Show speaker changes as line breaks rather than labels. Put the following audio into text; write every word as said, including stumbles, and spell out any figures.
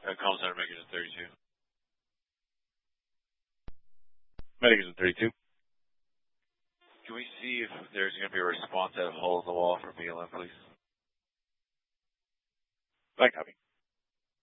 Uh, call center, make it a thirty-two. Medic is a thirty-two. Can we see if there's going to be a response at hole in the wall from B L M, please? Back copy.